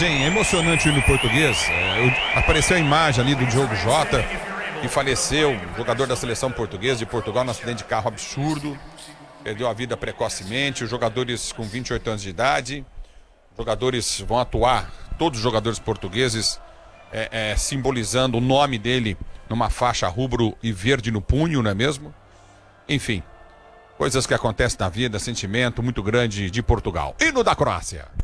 imagem emocionante no português. Apareceu a imagem ali do Diogo Jota, que faleceu, jogador da seleção portuguesa de Portugal, num acidente de carro absurdo. Perdeu a vida precocemente. Os jogadores com 28 anos de idade. Jogadores vão atuar, todos os jogadores portugueses, simbolizando o nome dele numa faixa rubro e verde no punho, não é mesmo? Enfim, coisas que acontecem na vida, sentimento muito grande de Portugal. Hino da Croácia.